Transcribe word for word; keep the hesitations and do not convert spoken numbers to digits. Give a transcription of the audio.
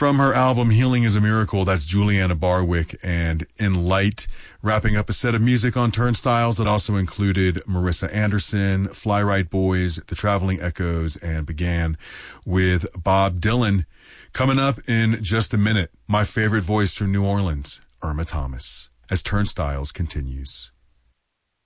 From her album Healing is a Miracle, that's Juliana Barwick and In Light, wrapping up a set of music on Turnstiles that also included Marissa Anderson, Fly Right Boys, The Traveling Echoes, and began with Bob Dylan. Coming up in just a minute, my favorite voice from New Orleans, Irma Thomas, as Turnstiles continues.